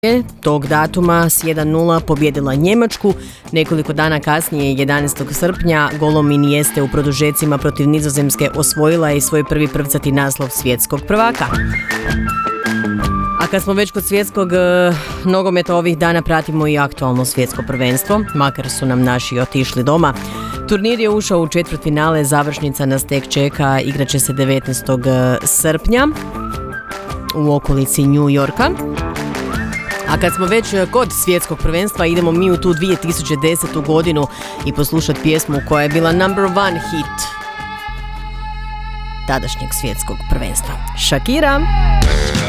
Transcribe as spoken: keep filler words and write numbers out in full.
tog datuma s jedan nula pobjedila Njemačku. Nekoliko dana kasnije, jedanaestog srpnja, golom Inieste u produžecima protiv Nizozemske osvojila je svoj prvi prvcati naslov svjetskog prvaka. A kad smo već kod svjetskog e, nogometa, ovih dana pratimo i aktualno svjetsko prvenstvo, makar su nam naši otišli doma. Turnir je ušao u četvrtfinale, završnica nas tek čeka, igraće se devetnaestog srpnja u okolici New Yorka. A kad smo već kod svjetskog prvenstva, idemo mi u tu dvije tisuće desetu godinu i poslušati pjesmu koja je bila number one hit tadašnjeg svjetskog prvenstva. Shakira!